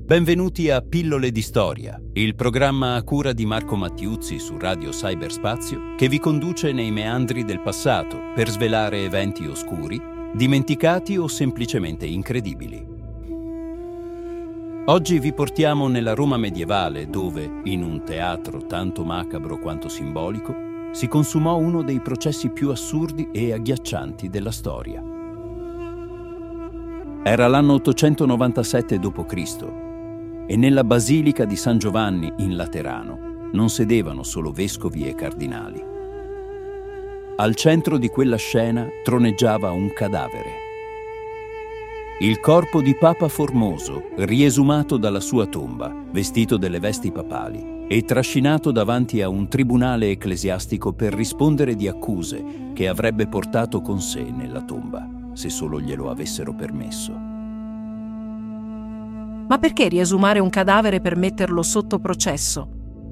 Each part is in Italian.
Benvenuti a Pillole di Storia, il programma a cura di Marco Mattiuzzi su Radio Cyberspazio che vi conduce nei meandri del passato per svelare eventi oscuri, dimenticati o semplicemente incredibili. Oggi vi portiamo nella Roma medievale dove, in un teatro tanto macabro quanto simbolico, si consumò uno dei processi più assurdi e agghiaccianti della storia. Era l'anno 897 d.C. e nella Basilica di San Giovanni in Laterano non sedevano solo vescovi e cardinali. Al centro di quella scena troneggiava un cadavere. Il corpo di Papa Formoso, riesumato dalla sua tomba, vestito delle vesti papali e trascinato davanti a un tribunale ecclesiastico per rispondere di accuse che avrebbe portato con sé nella tomba, se solo glielo avessero permesso. Ma perché riesumare un cadavere per metterlo sotto processo?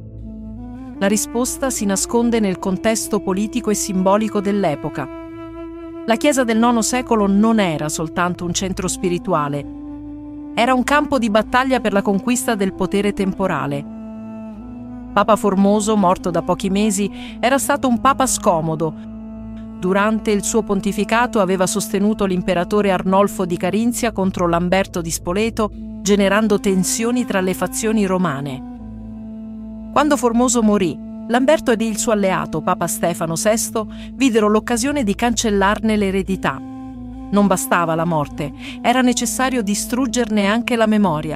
La risposta si nasconde nel contesto politico e simbolico dell'epoca. La Chiesa del IX secolo non era soltanto un centro spirituale, era un campo di battaglia per la conquista del potere temporale. Papa Formoso, morto da pochi mesi, era stato un papa scomodo. Durante il suo pontificato aveva sostenuto l'imperatore Arnolfo di Carinzia contro Lamberto di Spoleto, generando tensioni tra le fazioni romane. Quando Formoso morì, Lamberto ed il suo alleato, Papa Stefano VI, videro l'occasione di cancellarne l'eredità. Non bastava la morte, era necessario distruggerne anche la memoria.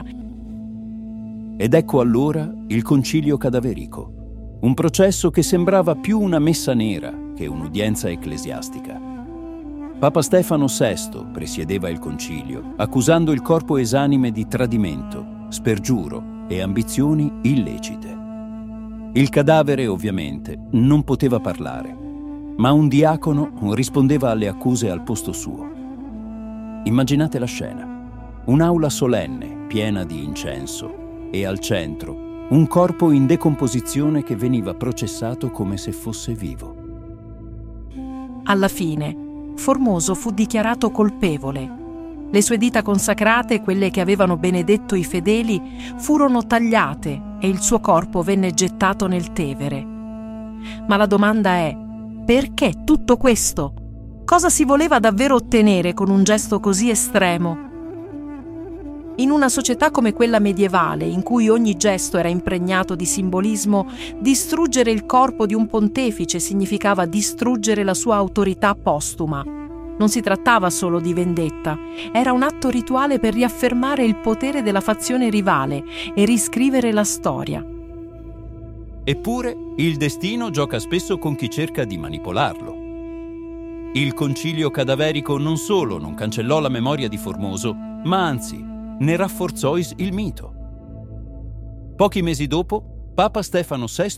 Ed ecco allora il concilio cadaverico, un processo che sembrava più una messa nera che un'udienza ecclesiastica. Papa Stefano VI presiedeva il concilio, accusando il corpo esanime di tradimento, spergiuro e ambizioni illecite. Il cadavere, ovviamente, non poteva parlare, ma un diacono rispondeva alle accuse al posto suo. Immaginate la scena: un'aula solenne, piena di incenso, e al centro un corpo in decomposizione che veniva processato come se fosse vivo. Alla fine, Formoso fu dichiarato colpevole. Le sue dita consacrate, quelle che avevano benedetto i fedeli, furono tagliate e il suo corpo venne gettato nel Tevere. Ma la domanda è: perché tutto questo? Cosa si voleva davvero ottenere con un gesto così estremo? In una società come quella medievale, in cui ogni gesto era impregnato di simbolismo, distruggere il corpo di un pontefice significava distruggere la sua autorità postuma. Non si trattava solo di vendetta, era un atto rituale per riaffermare il potere della fazione rivale e riscrivere la storia. Eppure, il destino gioca spesso con chi cerca di manipolarlo. Il concilio cadaverico non solo non cancellò la memoria di Formoso, ma anzi ne rafforzò il mito. Pochi mesi dopo, Papa Stefano VI